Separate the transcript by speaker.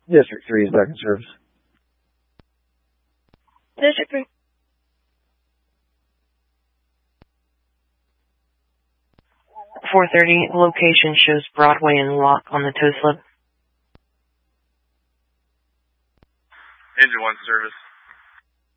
Speaker 1: District 3 is back in service.
Speaker 2: District 3. .430, location shows Broadway and lock on the tow slip.
Speaker 3: Engine 1 service.